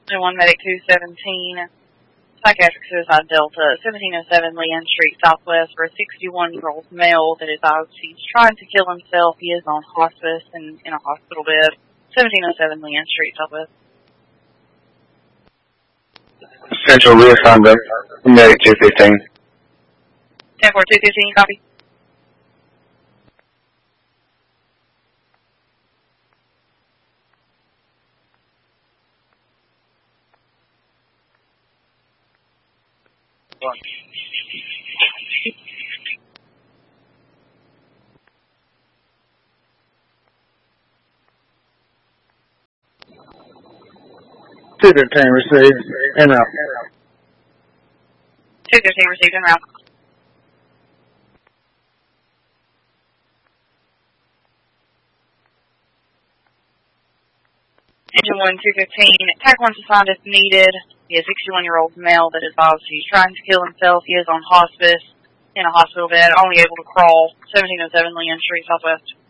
And one medic 217, psychiatric suicide Delta, 1707 Leanne Street Southwest for a 61-year-old male that is out. He's trying to kill himself. He is on hospice and in a hospital bed. 1707 Leanne Street Southwest. Central reassigned them. Medic 215. 10-4, 215, copy. Two 15 received en route. 215 received en route. Engine 1, 215, TAC 1's assigned if needed. He is a 61-year-old male that is obviously trying to kill himself. He is on hospice in a hospital bed, only able to crawl. 1707 Leanne Street Southwest.